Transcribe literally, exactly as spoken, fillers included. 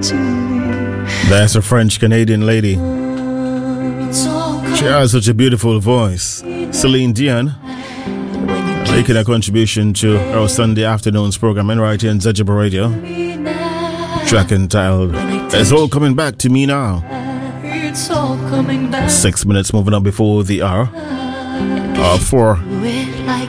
That's a French-Canadian lady. She has such a beautiful voice. Celine Dion, making a contribution to our Sunday afternoon's programming right here in Zajaba Radio. Track entitled It's All Coming Back to Me Now. Six minutes moving up before the hour. Uh, four